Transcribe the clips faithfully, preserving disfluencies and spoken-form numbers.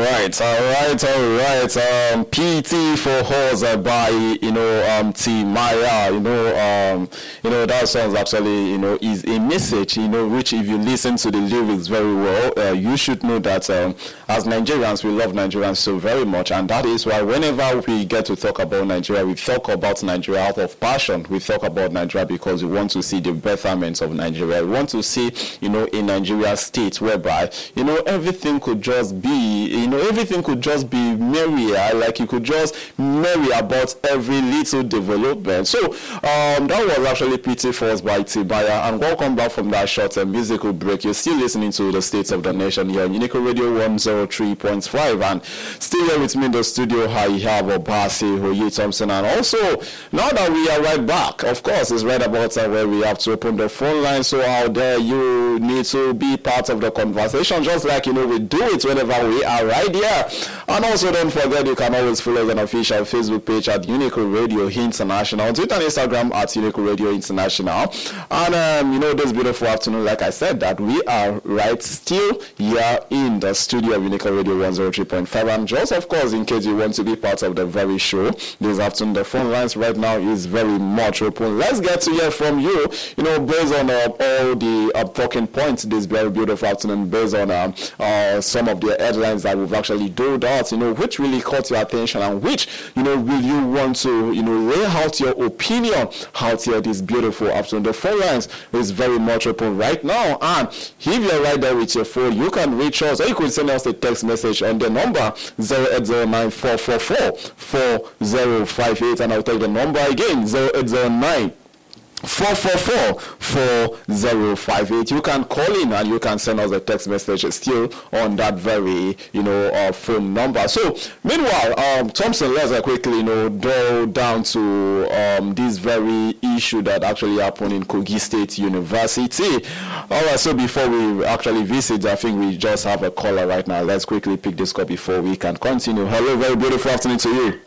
right, all right, all right. Um, P T for Horse uh, by you know um Timaya. You know um you know that song actually you know is a message you know which if you listen to the lyrics very well, uh, you should know that um, as Nigerians we love Nigerians so very much, and that is why whenever we get to talk about Nigeria, we talk about Nigeria out of passion. We talk about Nigeria because we want to see the betterment of Nigeria. We want to see you know a Nigeria state whereby you know everything could just be you know everything could just be merrier, like you could just merry about every little development. So um that was actually Pity Force by Tibaya, and welcome back from that short uh, musical break. You're still listening to the States of the Nation here on Unico Radio one oh three point five, and still here with me in the studio I have Obasi Hoye Thompson, and also now that we are right back, of course it's right about uh, where we have to open the phone line. So out there you need to be part of the conversation, just like you know we do it whenever we are right here. And also don't forget you can always follow us on official Facebook page at Unico Radio International, Twitter and Instagram at Unico Radio International. And um, you know this beautiful afternoon, like I said, that we are right still here in the studio of Unico Radio one oh three point five. And just of course in case you want to be part of the very show this afternoon, the phone lines right now is very much open. Let's get to hear from you, you know, based on uh, all the uh, talking points this very beautiful afternoon, based on um, uh, some of the headlines that we've actually doled out, you know, which really caught your attention, and which, you know, will you want to, you know, lay out your opinion out here this beautiful afternoon. The phone lines is very much open right now, and if you're right there with your phone, you can reach us, or you could send us a text message on the number zero eight zero nine four four four four zero five eight, and I'll take the number again, zero eight zero nine four four four four zero five eight. You can call in and you can send us a text message still on that very you know uh, phone number. So meanwhile, um, Thompson, let's uh, quickly you know drill down to um, this very issue that actually happened in Kogi State University. All right, so before we actually visit, I think we just have a caller right now. Let's quickly pick this call before we can continue. Hello, very beautiful afternoon to you.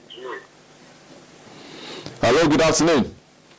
Hello, good afternoon.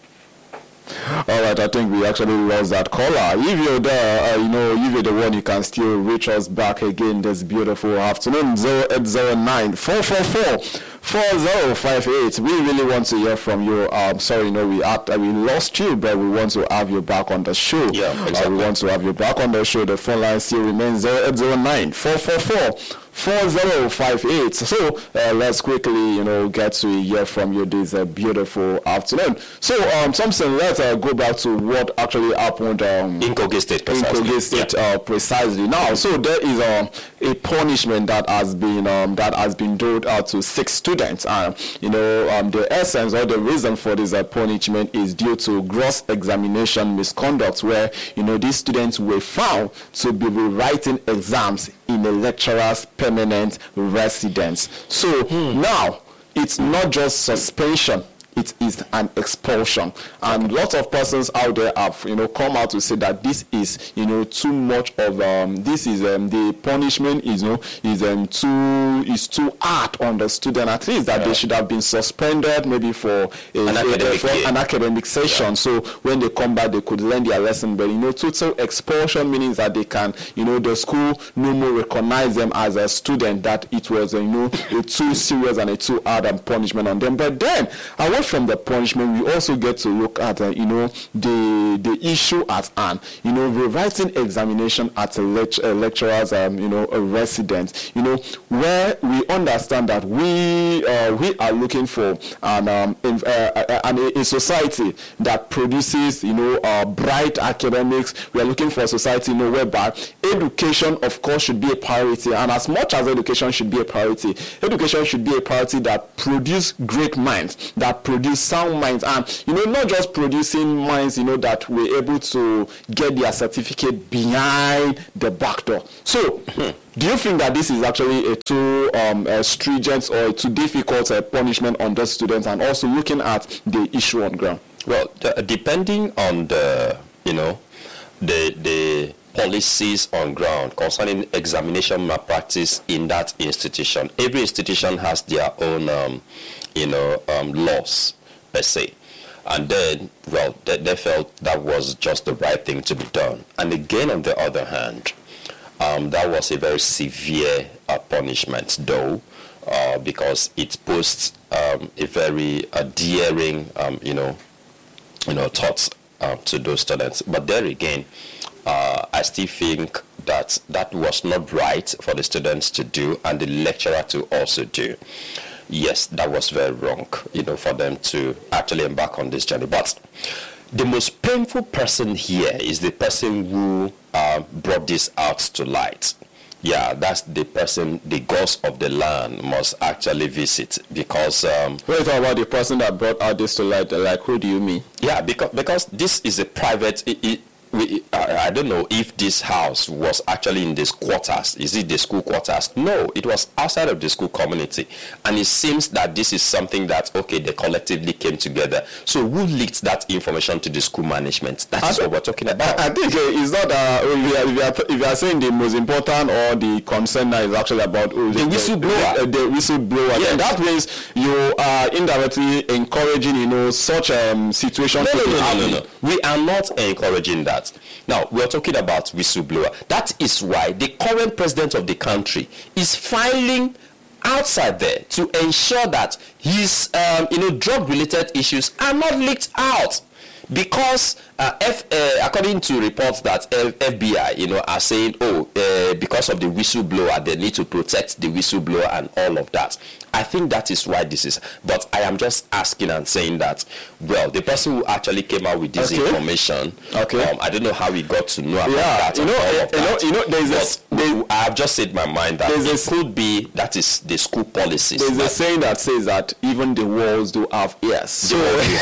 All right, I think we actually lost that caller. If you're there, uh, you know, if you're the one, you can still reach us back again this beautiful afternoon. zero eight zero nine four four four four zero five eight. We really want to hear from you. Um, sorry, you know, we act, uh, we lost you, but we want to have you back on the show. Yeah, exactly. Uh, we want to have you back on the show. The phone line still remains zero eight zero nine four four four four zero five eight. So uh, let's quickly, you know, get to hear from you this uh, beautiful afternoon. So, um, Thompson, let's uh, go back to what actually happened um, in Kogi State, precisely. In Kogi State, yeah. uh, precisely. Now, so there is um, a punishment that has been um, that has been doled out to six students. And you know, um, the essence or the reason for this uh, punishment is due to gross examination misconduct, where you know these students were found to be rewriting exams in a lecturer's permanent residence. So hmm. now it's not just suspension, it is an expulsion. And lots of persons out there have, you know, come out to say that this is, you know, too much of um this is um the punishment is you know is um too is too hard on the student. At least that yeah. they should have been suspended maybe for a, an, a, academic, for an academic session. Yeah. So when they come back they could learn their lesson. But you know, total expulsion means that they can, you know, the school no more recognize them as a student, that it was, you know, a too serious and a too hard and punishment on them. But then I want from the punishment, we also get to look at, uh, you know, the the issue at hand. You know, rewriting examination at a, lect- a lecturer's, um, you know, a residence. You know, where we understand that we uh, we are looking for an um, in, uh, an, a society that produces, you know, uh, bright academics. We are looking for a society, you know, whereby education, of course, should be a priority. And as much as education should be a priority, education should be a priority that produce great minds, that produce sound minds, and you know, not just producing minds, you know, that were able to get their certificate behind the back door. So do you think that this is actually a too um, a stringent or a too difficult uh, punishment on the students, and also looking at the issue on ground? Well, d- depending on the, you know, the the policies on ground concerning examination malpractice in that institution, every institution has their own um, you know, um, laws per se. And then, well, they, they felt that was just the right thing to be done. And again, on the other hand, Um, that was a very severe uh, punishment, though, uh, because it posed um, a very uh, daring, um, you know, you know, thoughts uh, to those students. But there again, uh, I still think that that was not right for the students to do and the lecturer to also do. Yes, that was very wrong, you know, for them to actually embark on this journey. But the most painful person here is the person who uh, brought this out to light. Yeah, that's the person the gods of the land must actually visit, because um when you talk about the person that brought out this to light, like, who do you mean? Yeah, because because this is a private it, it, we, I, I don't know if this house was actually in this quarters. Is it the school quarters? No, it was outside of the school community. And it seems that this is something that, okay, they collectively came together. So who leaked that information to the school management? That is what we're talking about. I, I think uh, it's not, uh, if, you are, if, you are, if you are saying the most important or the concern now is actually about oh, the, the whistleblower. The, the, the whistleblower. Yes. And that means you are indirectly encouraging, you know, such um, situations. No, no, no, no, no, no. We are not encouraging that. Now, we're talking about whistleblower. That is why the current president of the country is filing outside there to ensure that his, um, you know, drug-related issues are not leaked out. Because uh, F, uh, according to reports that F B I, you know, are saying, oh, uh, because of the whistleblower, they need to protect the whistleblower and all of that. I think that is why this is. But I am just asking and saying that, well, the person who actually came out with this okay. information, okay, um, I don't know how he got to know about yeah, that. You know, all you, of that. know, you know, there's but a, there, I have just said my mind that it a, could be that is the school policies. There's that, a saying that says that even the walls do have ears. So,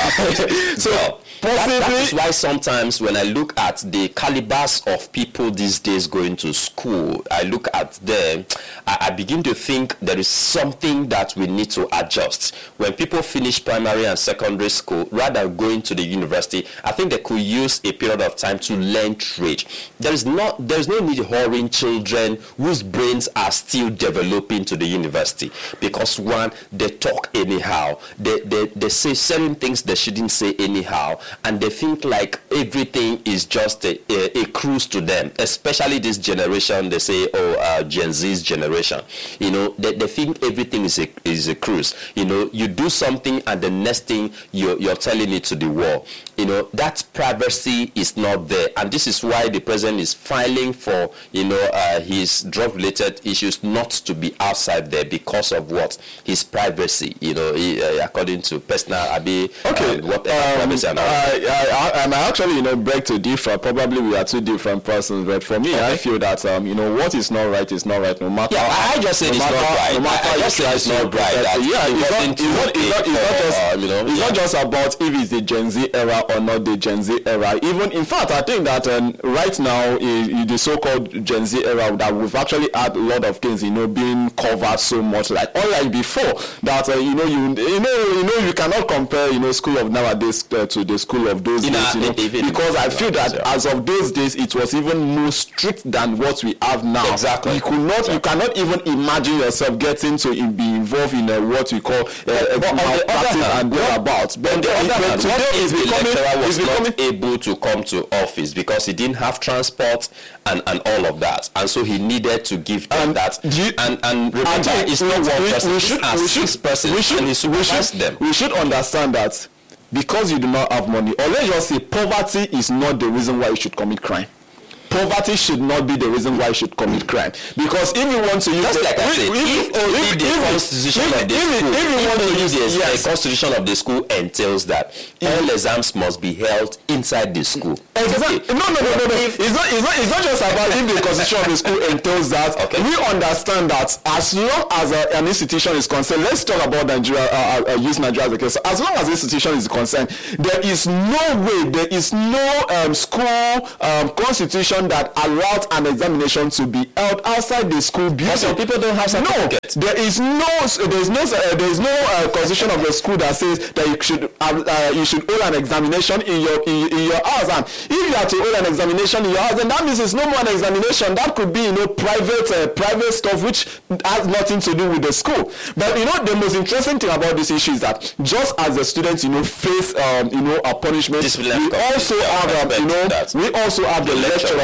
so well, that, that is why sometimes when I look at the calibers of people these days going to school, I look at them, I, I begin to think there is something that we need to adjust. When people finish primary and secondary school, rather than going to the university, I think they could use a period of time to learn trade. There is not, there is no need hurrying children whose brains are still developing to the university, because one, they talk anyhow, they, they, they say certain things they shouldn't say anyhow, and they think like everything is just a, a, a cruise to them, especially this generation. They say, oh, uh, Gen Z's generation, you know, they, they think everything is a, is a cruise. You know, you do something and the next thing you're, you're telling it to the world. You know, that privacy is not there. And this is why the president is filing for, you know, uh, his drug-related issues not to be outside there because of what? His privacy, you know, he, uh, according to personal, abi, okay. uh, whatever um, privacy and all. I, I, I, and I actually, you know, beg to differ. Probably we are two different persons, but for me, okay. I feel that, um, you know, what is not right is not right, no matter. Yeah, I just said no it's matter, not right. No matter I, I just said it's not right. Yeah, it's not, it's not, it's not, it's not just, uh, you know, it's yeah. not just about if it's the Gen Z era or not the Gen Z era. Even, in fact, I think that um, right now, in, in the so-called Gen Z era, that we've actually had a lot of things, you know, being covered so much, like unlike before, that uh, you know, you, you know, you know, you cannot compare, you know, school of nowadays uh, to the school of those in days, you know, even, because I feel that yeah. as of those days, it was even more strict than what we have now. Exactly. You could not, exactly. you cannot even imagine yourself getting to be involved in uh, what we call uh, malpractice and thereabouts. But on the other hand, today what is if the becoming, lecturer was is becoming not able to come to office because he didn't have transport and, and all of that, and so he needed to give them and that. You, and and remember, and it's not one we, person; we should, it's we six should, persons, we should, and he we supervised should, them. we should understand that because you do not have money, or let's just say poverty is not the reason why you should commit crime. Poverty should not be the reason why you should commit crime. Because if you want to use just the, like I if, said, if, if, if, if, if the if, constitution if, of the if, school, if you want to use the, yes. the constitution of the school entails that mm. all exams must be held inside the school. Exactly. Okay. No, no, no, no, no. It's not, it's not, it's not just about if the constitution of the school entails that. Okay. We understand that as long as a, an institution is concerned, let's talk about Nigeria, uh, uh, use Nigeria as a case. As long as the institution is concerned, there is no way, there is no um, school um, constitution that allows an examination to be held outside the school building. Some people don't have certificates. No, there is no, there is no, uh, there is no uh, constitution of the school that says that you should, uh, uh, you should hold an examination in your in, in your house. And if you are to hold an examination in your house, then that means it's no more an examination. That could be, you know, private, uh, private stuff which has nothing to do with the school. But you know, the most interesting thing about this issue is that just as the students, you know, face, um, you know, a punishment, we also have, um, you know, we also have the lecturer,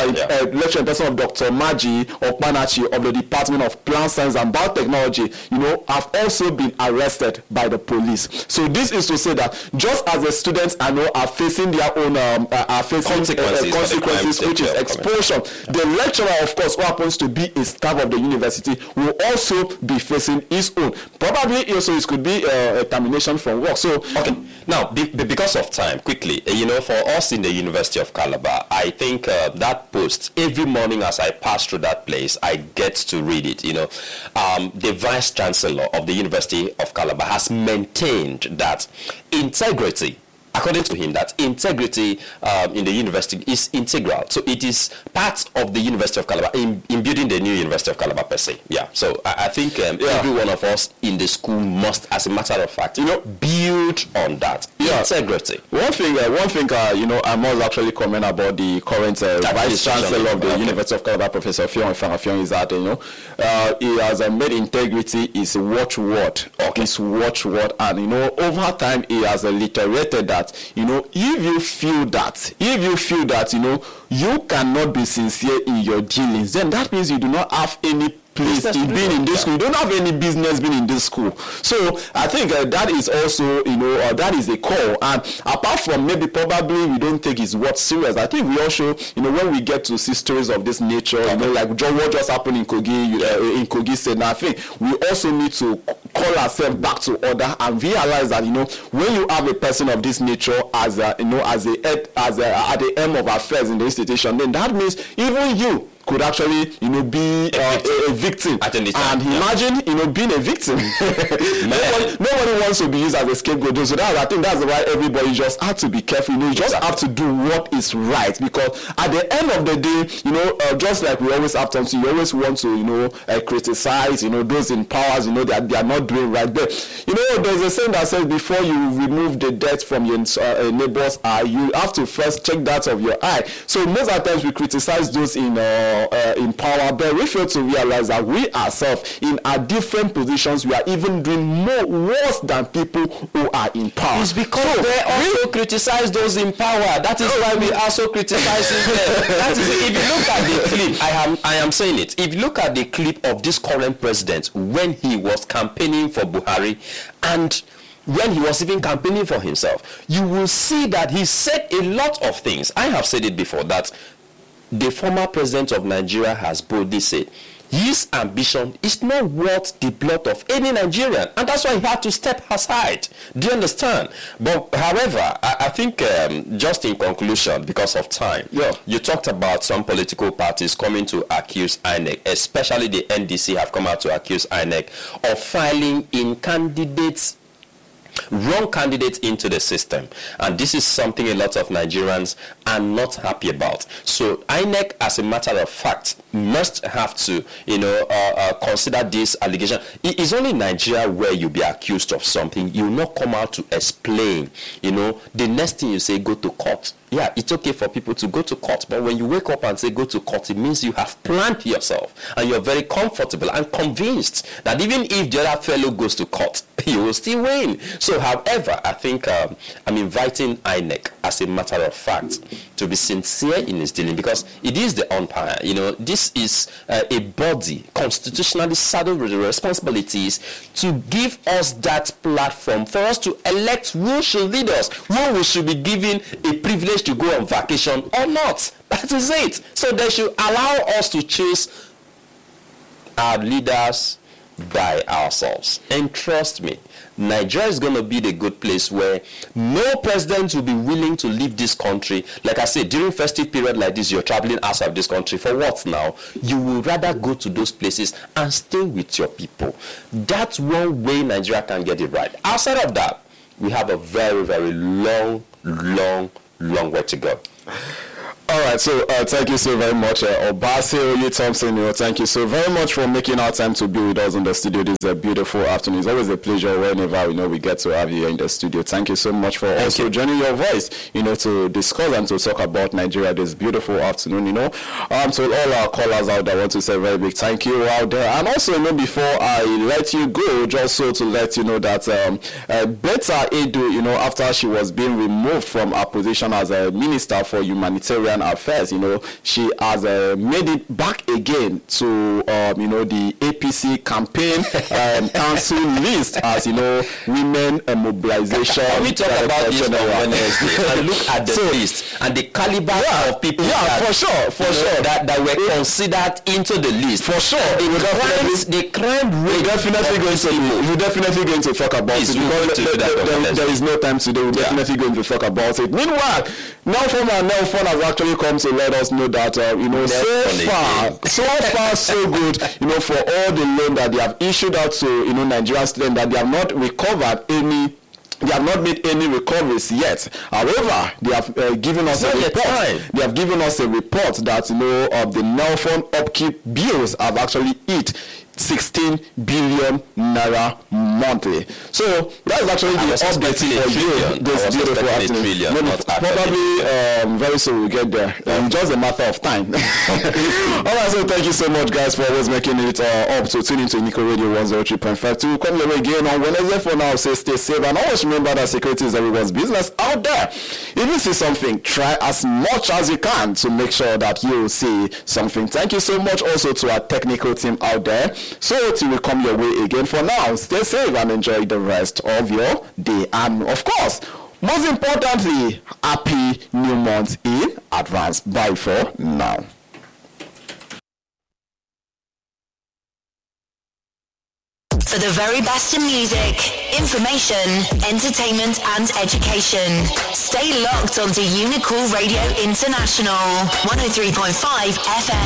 yeah. uh, lecturer in person of Doctor Maji Okpanachi of the Department of Plant Science and Biotechnology, you know, have also been arrested by the police. So this is to say that just as the students I know are facing their own um, uh, are facing consequences, uh, consequences which is expulsion, yeah. the lecturer, of course, who happens to be a staff of the university, will also be facing his own. Probably also it could be uh, a termination from work. So okay, now be, be because of time, quickly, uh, you know, for us in the University of Calabar, I think uh, that post every morning as I pass through that place, I get to read it. You know, um, the Vice Chancellor of the University of Calabar has maintained that integrity, according to him, that integrity um, in the university is integral. So it is part of the University of Calabar in, in building the new University of Calabar per se. Yeah. So I, I think um, yeah. every one of us in the school must, as a matter of fact, you know, build on that yeah. integrity. One thing, uh, one thing, uh, you know, I must actually comment about the current uh, Vice Chancellor of the okay. University of Calabar, Professor Fion Fion, is that you know uh, he has uh, made integrity his watchword, okay. his watchword, and you know over time he has uh, reiterated that. You know, if you feel that, if you feel that, you know, you cannot be sincere in your dealings, then that means you do not have any place in being in this school. You don't have any business being in this school. So I think uh, that is also, you know, uh, that is a call. And apart from maybe probably we don't take his word serious, I think we also, you know, when we get to see stories of this nature, you know, like what just happened in Kogi, uh, in Kogi State, I think we also need to call ourselves back to order and realize that, you know, when you have a person of this nature as a, you know, as a head, as a, at the end of affairs in the institution, then that means even you could actually, you know, be uh, a, a victim. And yeah. imagine, you know, being a victim. nobody, nobody wants to be used as a scapegoat. So that, I think that's why everybody just have to be careful. You know, you just exactly. have to do what is right, because at the end of the day, you know, uh, just like we always have to, you always want to, you know, uh, criticize, you know, those in powers, you know, that they, they are not doing right. But you know, there's a saying that says before you remove the dirt from your uh, neighbor's eye, you have to first check that of your eye. So most of the times we criticize those in uh, Uh, in power, but we fail to realize that we ourselves in our different positions, we are even doing more worse than people who are in power. It's because so, they also we, criticize those in power. That is why we also criticizing them. That is, if you look at the clip, I am I am saying it. If you look at the clip of this current president when he was campaigning for Buhari and when he was even campaigning for himself, you will see that he said a lot of things. I have said it before that the former president of Nigeria has boldly said his ambition is not worth the blood of any Nigerian, and that's why he had to step aside. Do you understand? But however, I, I think um, just in conclusion, because of time, yeah. you talked about some political parties coming to accuse I N E C, especially the N D C have come out to accuse I N E C of filing in candidates wrong candidates into the system, and this is something a lot of Nigerians are not happy about. So I N E C, as a matter of fact, must have to, you know, uh, uh, consider this allegation. It is only Nigeria where you be accused of something, you will not come out to explain. You know, the next thing you say, go to court. Yeah, it's okay for people to go to court, but when you wake up and say go to court, it means you have planned yourself and you're very comfortable and convinced that even if the other fellow goes to court, you will still win. So, however, I think um, I'm inviting I N E C, as a matter of fact, to be sincere in its dealing, because it is the umpire. You know, this is uh, a body constitutionally saddled with the responsibilities to give us that platform for us to elect who should lead us, who we should be given a privilege to go on vacation or not. That is it. So they should allow us to choose our leaders by ourselves. And trust me, Nigeria is going to be the good place where no president will be willing to leave this country. Like I said, during festive period like this, you're traveling outside of this country. For what now? You will rather go to those places and stay with your people. That's one way Nigeria can get it right. Outside of that, we have a very, very long, long, long way to go. All right, so uh, thank you so very much, uh, Obase Oye Thompson. You know, thank you so very much for making our time to be with us in the studio. This is a beautiful afternoon. It's always a pleasure whenever, you know, we get to have you here in the studio. Thank you so much for thank also you. joining your voice, you know, to discuss and to talk about Nigeria this beautiful afternoon. You know, um, to all our callers out there, I want to say a very big thank you out there. And also, you know, before I let you go, just so to let you know that um, uh, Betta Edu, you know, after she was being removed from her position as a minister for humanitarian Nigerian affairs, you know, she has uh, made it back again to, um, you know, the A P C campaign um, council list as, you know, women uh, mobilization. Can we talk about this on Wednesday and look at the so, list and the caliber yeah, of people yeah, that, for sure, for sure. Know, that, that were considered into the list. For sure. The crimes, the crime rate. We're definitely going to, we're definitely going to talk about Please, it because there, there, there, there is no time today. We're yeah. definitely going to talk about it. Meanwhile, Nelfon and Nelfon has actually come to let us know that, uh, you know, so far, so far, so good, you know, for all the loan that they have issued out to, you know, Nigerian students, that they have not recovered any. They have not made any recoveries yet. However, they have uh, given us a report. They have given us a report that, you know, of the Nelfon upkeep bills have actually hit sixteen billion naira monthly. So that's actually the update for you this beautiful afternoon. Maybe, probably um, very soon we'll get there. Um, just a matter of time. Alright, so thank you so much, guys, for always making it uh, up to tune into Nico Radio one oh three point five. To come your way again on Wednesday. For now, say stay safe and always remember that security is everyone's business out there. If you see something, try as much as you can to make sure that you see something. Thank you so much also to our technical team out there. So till we come your way again, for now, stay safe and enjoy the rest of your day. And of course, most importantly, happy new month in advance. Bye for now. For the very best in music, information, entertainment and education, stay locked onto Unicool Radio International, one oh three point five F M.